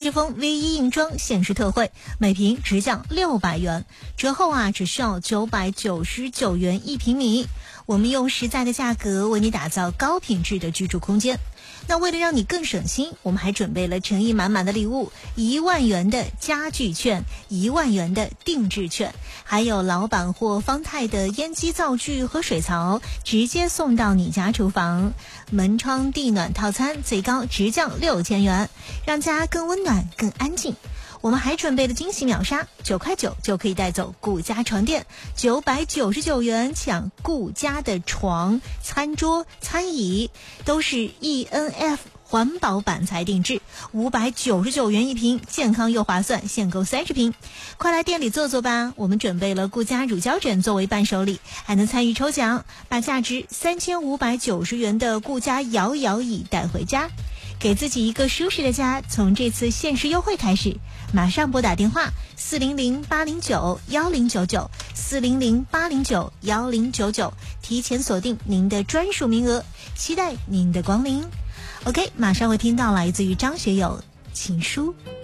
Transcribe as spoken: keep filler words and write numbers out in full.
之风 V 一 硬装限时特惠，每平直降六百元，折后啊只需要九百九十九元一平米。我们用实在的价格为你打造高品质的居住空间。那为了让你更省心，我们还准备了诚意满满的礼物，一万元的家具券，一万元的定制券，还有老板或方太的烟机灶具和水槽，直接送到你家厨房。门窗地暖套餐最高直降六千元，让家更温暖更安静。我们还准备了惊喜秒杀，九块九就可以带走顾家床垫，九百九十九元抢顾家的床、餐桌、餐椅，都是 E N F 环保板材定制，五百九十九元一瓶，健康又划算，限购三十瓶。快来店里坐坐吧，我们准备了顾家乳胶枕作为伴手礼，还能参与抽奖，把价值三千五百九十元的顾家摇摇椅带回家。给自己一个舒适的家，从这次限时优惠开始，马上拨打电话四零零八零九幺零九九 四零零八零九幺零九九，提前锁定您的专属名额，期待您的光临。OK， 马上会听到来自于张学友情书。